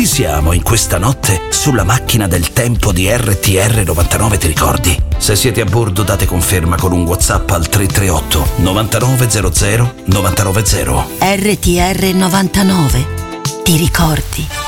Ci siamo in questa notte sulla macchina del tempo di RTR 99, ti ricordi? Se siete a bordo date conferma con un WhatsApp al 338 9900 990. RTR 99, ti ricordi?